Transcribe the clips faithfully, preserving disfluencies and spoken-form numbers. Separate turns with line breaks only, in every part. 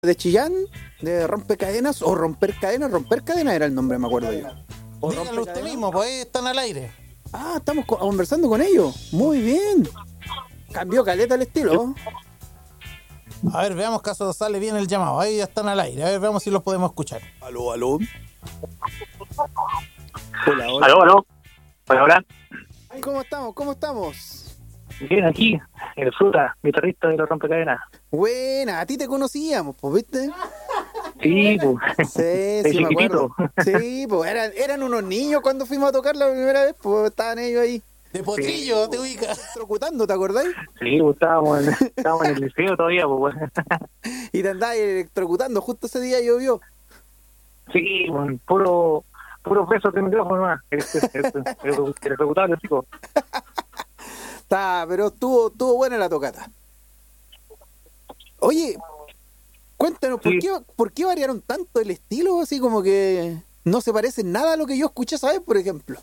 de Chillán, de Rompecadenas, o Romper Cadenas, Romper Cadenas era el nombre, me acuerdo yo. O
Díganlo usted mismo, pues ahí están al aire.
Ah, estamos co- conversando con ellos. Muy bien. Cambió caleta el estilo.
A ver, veamos caso sale bien el llamado. Ahí ya están al aire. A ver, veamos si los podemos escuchar.
Aló, aló. Hola, hola.
Aló, aló. Hola, hola.
¿Cómo estamos? ¿Cómo estamos?
Bien, aquí, el Fruta, guitarrista de los Rompecadenas.
Buena, a ti te conocíamos, pues, ¿viste?
Sí, pues.
Sí,
De
sí, me
chiquitito.
acuerdo. Sí, pues eran, eran unos niños cuando fuimos a tocar la primera vez, pues estaban ellos ahí.
De potrillo, te ubicas.
Trocutando, ¿te acordáis?
Sí, pues estábamos en, estábamos en el liceo todavía, pues.
Y te andabas electrocutando, justo ese día llovió.
Sí, pues, puro, puro besos de micrófono más. Este, este, el ejecutable, chico.
Está, pero estuvo, estuvo buena la tocata. Oye, cuéntanos, ¿por,
Sí.
qué, ¿por qué variaron tanto el estilo? Así como que no se parece en nada a lo que yo escuché, ¿sabes? Por ejemplo.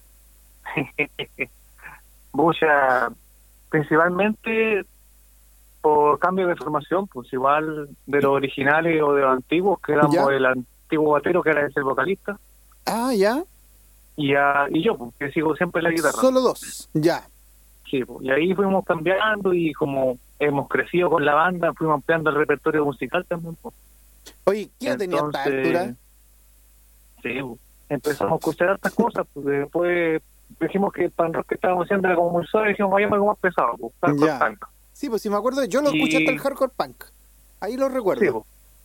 Mucha, principalmente por cambio de formación, pues igual de los originales o de los antiguos, que éramos
Ya.
el antiguo batero, que era ese el vocalista,
Ah, ya.
y, a, y yo, pues, que sigo siempre la guitarra.
Solo dos. Ya.
Sí, pues, y ahí fuimos cambiando y como hemos crecido con la banda, fuimos ampliando el repertorio musical también. Pues.
Oye, ¿qué edad tenía esta altura?
Sí, pues, empezamos a escuchar estas cosas, pues después dijimos que el pan rock que estábamos haciendo era como muy suave, y dijimos, vayamos algo más pesado, pues, hardcore
Ya.
punk.
Sí, pues si me acuerdo, yo lo
Y-
escuché hasta el hardcore punk. Ahí lo recuerdo.
Sí, pues.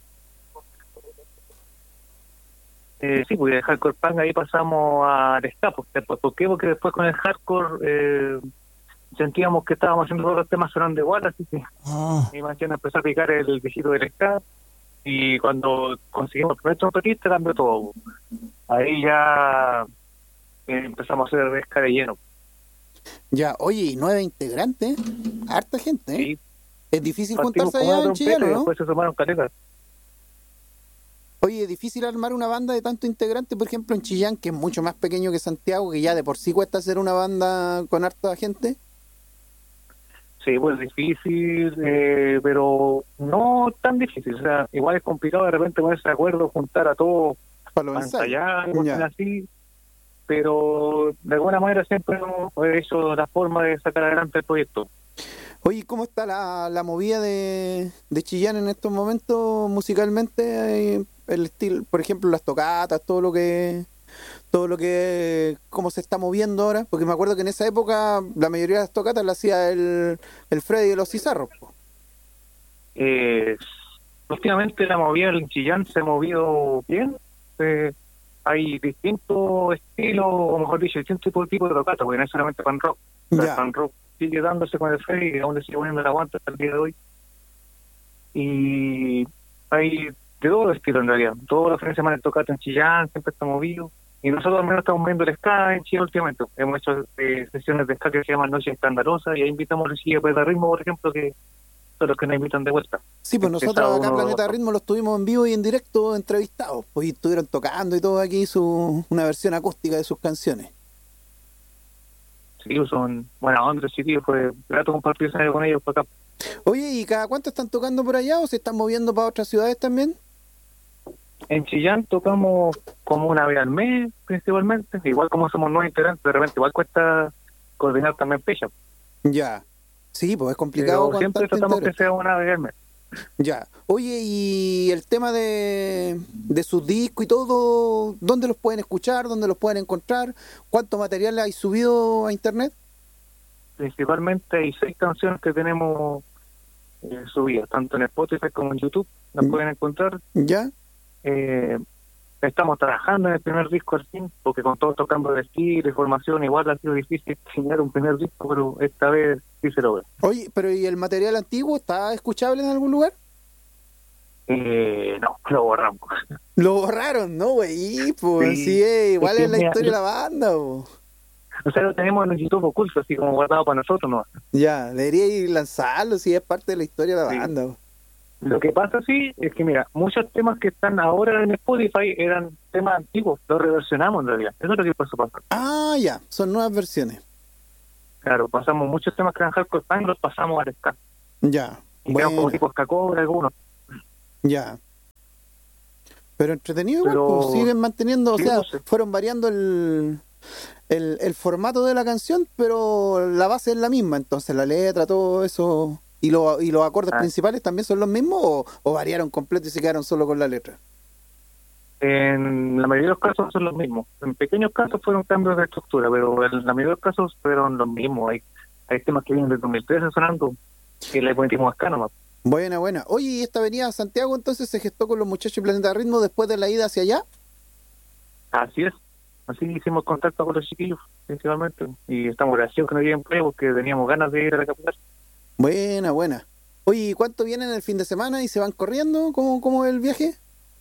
Eh, sí, pues de hardcore punk ahí pasamos al ska, pues, después. ¿Por qué? Porque después con el hardcore eh, sentíamos que estábamos haciendo todos los temas sonando igual, así que
Ah,
mi mansión empezó a picar el viejito del ska, y cuando conseguimos el primer trompetista cambió todo. Ahí ya eh, empezamos a hacer ska de lleno.
Ya, oye, y nueve integrantes, harta gente, ¿eh?
Sí,
Es difícil
partimos
juntarse
con una
allá en
trompeta
Chillán,
y
¿no?
después se sumaron caletas.
Oye, es difícil armar una banda de tantos integrantes, por ejemplo, en Chillán, que es mucho más pequeño que Santiago, que ya de por sí cuesta hacer una banda con harta gente.
Sí, pues difícil, eh, pero no tan difícil. O sea, igual es complicado de repente ponerse de acuerdo, juntar a todos
Para los
para
ensayos.
ensayar, cosas
Ya.
así. Pero de alguna manera siempre hemos hecho la forma de sacar adelante el proyecto.
Oye, ¿cómo está la, la movida de, de Chillán en estos momentos musicalmente? Eh, El estilo, por ejemplo, las tocatas, todo lo que, todo lo que, cómo se está moviendo ahora, porque me acuerdo que en esa época la mayoría de las tocatas las hacía el, el Freddy de los Cizarros, po.
Eh, últimamente la movida en Chillán se ha movido bien. Eh, hay distintos estilos, o mejor dicho, distintos tipos tipos de tocata, porque no es solamente pan rock. O sea,
Ya.
el pan rock sigue dándose con el Freddy y aún le sigue poniendo el aguante hasta el día de hoy. Y hay de todo estilo en realidad. Todos los fines de semana el tocata en Chillán siempre está movido. Y nosotros al menos estamos viendo el ska en Chile últimamente. Hemos hecho eh, sesiones de ska que se llaman Noche Escandalosa, y ahí invitamos a los chicos de ritmo, por ejemplo, que son los que nos invitan de vuelta.
Sí, pues
Este
nosotros
sábado
acá en
uno-
Planeta Ritmo los tuvimos en vivo y en directo entrevistados, pues y estuvieron tocando y todo aquí su una versión acústica de sus canciones.
Sí, son buenas ondas, sí, tío, fue grato compartir escenario con ellos para acá.
Oye, ¿y cada cuánto están tocando por allá o se están moviendo para otras ciudades también?
En Chillán tocamos como una vez al mes, principalmente. Igual como somos nueve integrantes, de repente igual cuesta coordinar también fechas.
Ya. Sí, pues es complicado
Pero
con
siempre
tanto
tratamos que
integrante.
sea una vez al mes.
Ya. Oye, y el tema de, de sus discos y todo, ¿dónde los pueden escuchar? ¿Dónde los pueden encontrar? ¿Cuánto material hay subido a internet?
Principalmente hay seis canciones que tenemos eh, subidas, tanto en Spotify como en YouTube. Las
Mm.
pueden encontrar.
¿Ya?
Eh, estamos trabajando en el primer disco al fin, porque con todo estos cambios de estilo y formación, igual ha sido difícil diseñar un primer disco, pero esta vez sí se logra.
Oye, pero ¿y el material antiguo está escuchable en algún lugar?
Eh, no, lo borramos.
Lo borraron, ¿no, güey? Pues
Sí.
sí, eh, igual
Es que
es la
mira,
historia de
yo-
la banda, po.
O sea, lo tenemos en el YouTube oculto, así como guardado para nosotros, ¿no?
Ya, debería ir lanzarlo si es parte de la historia de la
Sí.
banda, po.
Lo que pasa, sí, es que, mira, muchos temas que están ahora en Spotify eran temas antiguos, los reversionamos en realidad. Eso es lo que pasó pasar.
Ah, ya, son nuevas versiones.
Claro, pasamos muchos temas que eran hardcore punk, los pasamos al ska.
Ya,
Y quedamos como
bueno,
tipo ska cover algunos.
ya. Pero entretenido igual,
Pero-
pues, siguen manteniendo, o
sí,
sea,
no sé.
fueron variando el, el, el formato de la canción, pero la base es la misma, entonces la letra, todo eso, y, lo, y los acordes
Ah.
principales también son los mismos, o, o variaron completo y se quedaron solo con la letra.
En la mayoría de los casos son los mismos. En pequeños casos fueron cambios de estructura, pero en la mayoría de los casos fueron los mismos. Hay, hay temas que vienen de dos mil trece sonando que le metimos acá nomás.
Buena, buena. Oye, ¿y esta avenida Santiago entonces se gestó con los muchachos de Planeta Ritmo después de la ida hacia allá?
Así es. Así hicimos contacto con los chiquillos, principalmente. Y estamos agradecidos que nos lleguen empleo porque teníamos ganas de ir a la capital.
Buena, buena. Oye, ¿y cuánto vienen el fin de semana y se van corriendo? ¿Cómo, cómo es el viaje?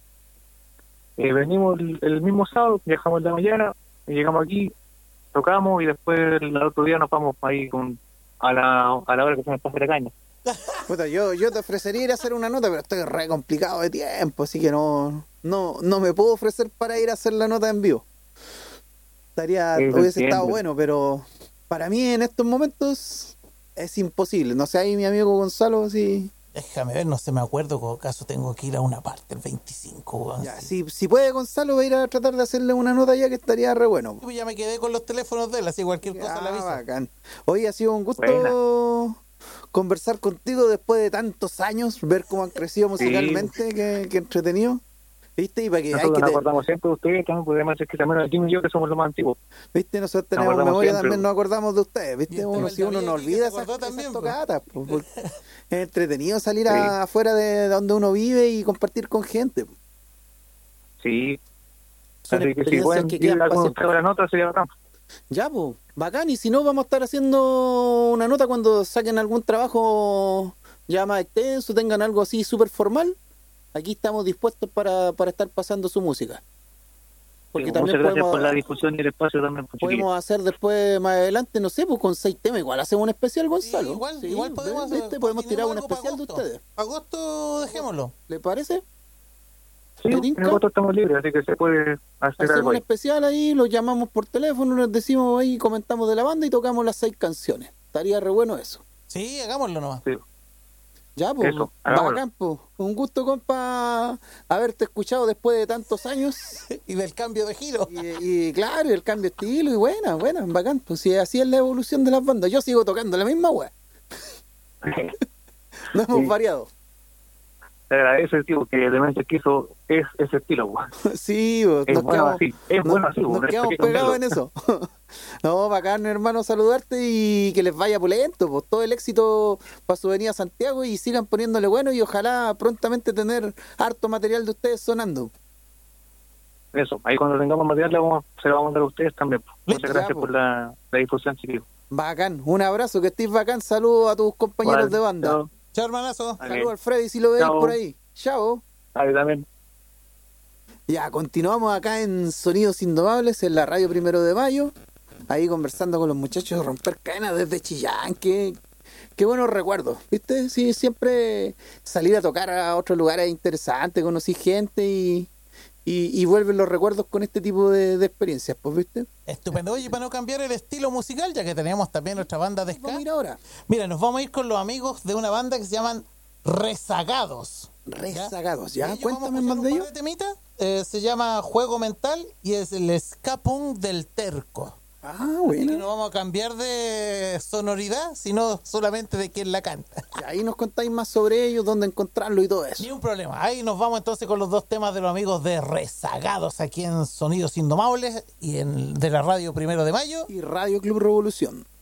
Eh, venimos el, el mismo sábado, viajamos en la mañana, y llegamos aquí, tocamos y después el otro día nos vamos ahí con a la, a la hora que se nos pase la caña.
Puta, yo, yo te ofrecería ir a hacer una nota, pero estoy re complicado de tiempo, así que no, no, no me puedo ofrecer para ir a hacer la nota en vivo. Estaría,
Sí,
hubiese
entiendo.
estado bueno, pero para mí en estos momentos es imposible. No sé, ahí mi amigo Gonzalo, si,
Déjame ver, no sé, me acuerdo, con caso tengo que ir a una parte el veinticinco, weón.
ya,
Sí.
si, si puede Gonzalo, va a ir a tratar de hacerle una nota ya que estaría re bueno.
Pues ya me quedé con los teléfonos de él, así cualquier cosa le
Ah,
aviso.
bacán. Hoy ha sido un gusto
Buena.
conversar contigo después de tantos años, ver cómo han crecido musicalmente, que, que entretenido. ¿Viste? Y para que, hay
Nosotros
que
nos
te-
acordamos siempre de ustedes, también podemos decir que también el Jimmy y yo que somos los más antiguos.
¿Viste? Nosotros
Nos
tenemos
acordamos
memoria,
siempre.
también nos acordamos de ustedes,
Y
¿viste?
este
Uno, si uno
Valdavia
no
aquí que
olvida
se
esas,
acordó
esas
también, pues.
tocatas, pues, porque es entretenido salir a- afuera de donde uno vive y compartir con gente.
Sí,
Son
así que si
experiencias
pueden
que
ir
quedan
a
para
con
siempre.
usted la nota sería bacán.
Ya, pues, bacán. Y si no, vamos a estar haciendo una nota cuando saquen algún trabajo ya más extenso, tengan algo así súper formal. Aquí estamos dispuestos para, para estar pasando su música. Porque
Sí,
también
muchas gracias
podemos,
por la difusión y el espacio también. Pues, chiquillos.
podemos hacer después, más adelante, no sé, pues con seis temas. Igual hacemos un especial, Gonzalo.
Sí, igual,
Sí,
igual podemos
¿viste?
hacer-
Podemos tirar un
coordinemos algo para
especial de
agosto.
ustedes.
Agosto, dejémoslo.
¿Le parece?
Sí,
¿te
en
tinca?
agosto estamos libres, así que se puede hacer
Hacemos
algo
un
ahí.
especial ahí, los llamamos por teléfono, les decimos ahí, comentamos de la banda y tocamos las seis canciones. Estaría re bueno eso.
Sí, hagámoslo nomás.
Sí.
Ya, pues,
Eso, hagámoslo.
bacán, pues. Un gusto, compa, haberte escuchado después de tantos años.
Y del cambio de giro.
Y, y claro, y el cambio de estilo, y buena, buena, bacán. Pues si así es la evolución de las bandas. Yo sigo tocando la misma weá. No hemos
Sí.
variado.
Te agradece, tío, que Demente quiso es ese estilo, güey.
Sí, pues,
Es
nos
bueno
quedamos,
así, es
nos-
bueno así,
nos
güey,
quedamos
hay que
pegados en
cambiarlo.
eso. No, bacán, hermano, saludarte y que les vaya pulento, pues todo el éxito para su venida a Santiago y sigan poniéndole bueno y ojalá prontamente tener harto material de ustedes sonando.
Eso, ahí cuando tengamos material le vamos, se lo vamos a mandar a ustedes también. pues.
Listo,
Muchas
ya,
gracias
pues.
por la, la difusión, chiquillos.
Bacán, un abrazo, que estés bacán, saludos a tus compañeros
Vale,
de banda.
chao.
Chao, hermanazo.
Vale.
Saludos al Freddy si lo veis
Chao.
por ahí. Chao.
Ahí también.
Ya, continuamos acá en Sonidos Indomables, en la radio Primero de Mayo, ahí conversando con los muchachos de Romper Cadenas desde Chillán, que qué buenos recuerdos, ¿viste? Sí, siempre salir a tocar a otros lugares es interesante, conocí gente y, y, y vuelven los recuerdos con este tipo de, de experiencias, pues, ¿viste?
Estupendo. Oye, para no cambiar el estilo musical, ya que tenemos también nuestra banda de ska.
Vamos a ir ahora.
Mira, nos vamos a ir con los amigos de una banda que se llaman Rezagados.
Rezagados, ¿ya?
Ellos
Cuéntame
vamos a
más
escuchar
de
un
ellos.
par de temitas. Eh, se llama Juego Mental y es el ska punk del terco.
Ah,
Y no
bueno.
vamos a cambiar de sonoridad, sino solamente de quién la canta.
Y ahí nos contáis más sobre ellos, dónde encontrarlo y todo eso.
Ni un problema. Ahí nos vamos entonces con los dos temas de los amigos de Rezagados aquí en Sonidos Indomables y en de la radio Primero de Mayo.
Y Radio Club Revolución.